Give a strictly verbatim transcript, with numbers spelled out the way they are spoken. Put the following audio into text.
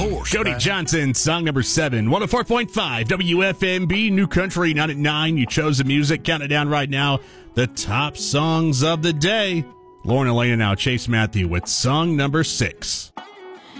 Cody Johnson, song number seven. one oh four point five W F M B, New Country, nine at nine. You chose the music. Count it down right now. The top songs of the day. Lauren Elena now. Chase Matthew with song number six.